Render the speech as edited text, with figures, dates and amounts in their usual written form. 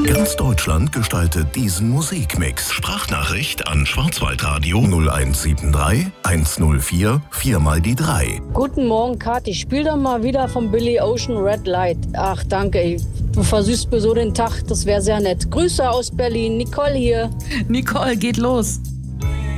Ganz Deutschland gestaltet diesen Musikmix. Sprachnachricht an Schwarzwaldradio 0173 104 4x3. Guten Morgen, Kathi. Spiel doch mal wieder von Billy Ocean Red Light. Ach, danke, ey. Du versüßt mir so den Tag. Das wäre sehr nett. Grüße aus Berlin. Nicole hier. Nicole, geht los.